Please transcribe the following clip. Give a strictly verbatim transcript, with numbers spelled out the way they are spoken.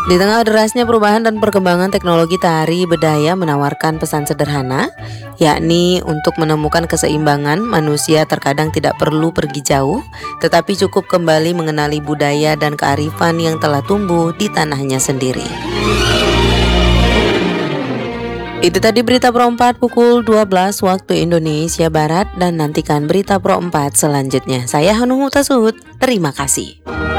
Di tengah derasnya perubahan dan perkembangan teknologi, tari Bedaya menawarkan pesan sederhana, yakni untuk menemukan keseimbangan, manusia terkadang tidak perlu pergi jauh, tetapi cukup kembali mengenali budaya dan kearifan yang telah tumbuh di tanahnya sendiri. Itu tadi berita Pro empat pukul dua belas waktu Indonesia Barat, dan nantikan berita Pro empat selanjutnya. Saya Hanung Hutasud, terima kasih.